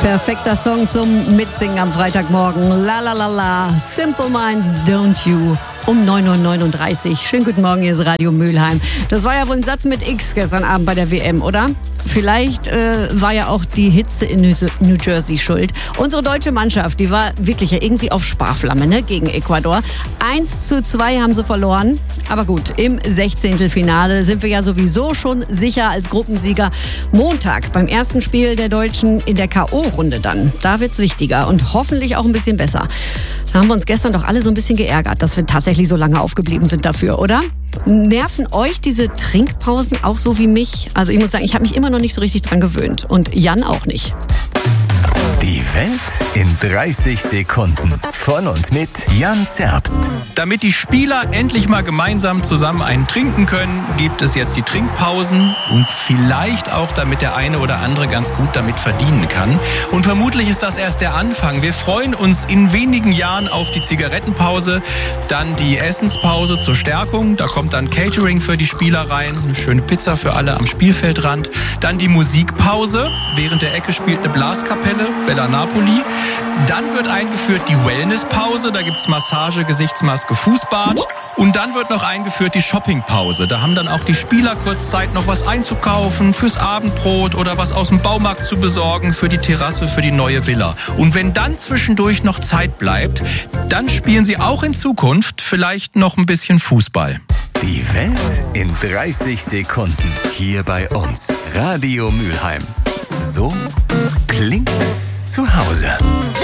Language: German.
Perfekter Song zum Mitsingen am Freitagmorgen. La la la la. Simple Minds, Don't You. Um 9.39 Uhr. Schönen guten Morgen, hier ist Radio Mülheim. Das war ja wohl ein Satz mit X gestern Abend bei der WM, oder? Vielleicht war ja auch die Hitze in New Jersey schuld. Unsere deutsche Mannschaft, die war wirklich ja irgendwie auf Sparflamme, ne, gegen Ecuador. 1:2 haben sie verloren. Aber gut, im 16. Finale sind wir ja sowieso schon sicher als Gruppensieger. Montag beim ersten Spiel der Deutschen in der K.O.-Runde dann. Da wird's wichtiger und hoffentlich auch ein bisschen besser. Da haben wir uns gestern doch alle so ein bisschen geärgert, dass wir tatsächlich so lange aufgeblieben sind dafür, oder? Nerven euch diese Trinkpausen auch so wie mich? Also ich muss sagen, ich habe mich immer noch nicht so richtig dran gewöhnt. Und Jan auch nicht. Die Welt in 30 Sekunden. Von und mit Jan Zerbst. Damit die Spieler endlich mal gemeinsam zusammen einen trinken können, gibt es jetzt die Trinkpausen und vielleicht auch, damit der eine oder andere ganz gut damit verdienen kann. Und vermutlich ist das erst der Anfang. Wir freuen uns in wenigen Jahren auf die Zigarettenpause, dann die Essenspause zur Stärkung. Da kommt dann Catering für die Spieler rein, eine schöne Pizza für alle am Spielfeldrand. Dann die Musikpause. Während der Ecke spielt eine Blaskapelle, Bella Napoli. Dann wird eingeführt die Wellnesspause. Da gibt's Massage, Gesichtsmaske, Fußbad. Und dann wird noch eingeführt die Shoppingpause. Da haben dann auch die Spieler kurz Zeit, noch was einzukaufen fürs Abendbrot oder was aus dem Baumarkt zu besorgen für die Terrasse, für die neue Villa. Und wenn dann zwischendurch noch Zeit bleibt, dann spielen sie auch in Zukunft vielleicht noch ein bisschen Fußball. Die Welt in 30 Sekunden. Hier bei uns. Radio Mülheim. So klingt zu Hause.